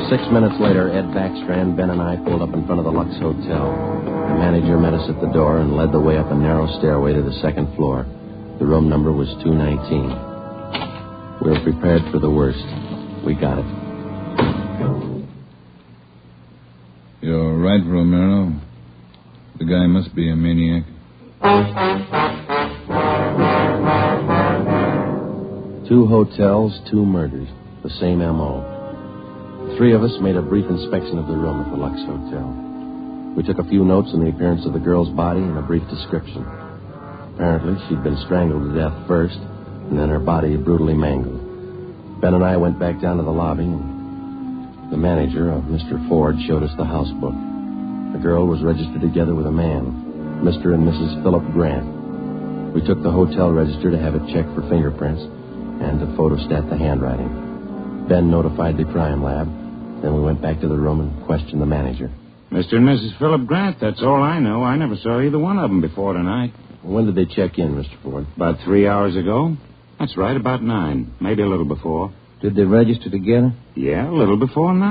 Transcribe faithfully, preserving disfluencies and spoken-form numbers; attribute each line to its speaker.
Speaker 1: Six minutes later, Ed Backstrand, Ben, and I pulled up in front of the Lux Hotel. The manager met us at the door and led the way up a narrow stairway to the second floor. The room number was two nineteen. We were prepared for the worst. We got it.
Speaker 2: You're right, Romero. The guy must be a maniac.
Speaker 1: Two hotels, two murders. The same M O Three of us made a brief inspection of the room at the Lux Hotel. We took a few notes on the appearance of the girl's body and a brief description. Apparently, she'd been strangled to death first, and then her body brutally mangled. Ben and I went back down to the lobby, and the manager, of Mister Ford, showed us the house book. The girl was registered together with a man, Mister and Missus Philip Grant. We took the hotel register to have it checked for fingerprints and to photostat the handwriting. Ben notified the crime lab. Then we went back to the room and questioned the manager.
Speaker 3: Mister and Missus Philip Grant, that's all I know. I never saw either one of them before tonight.
Speaker 1: When did they check in, Mister Ford?
Speaker 3: About three hours ago. That's right, about nine. Maybe a little before.
Speaker 4: Did they register together?
Speaker 3: Yeah, a little before nine.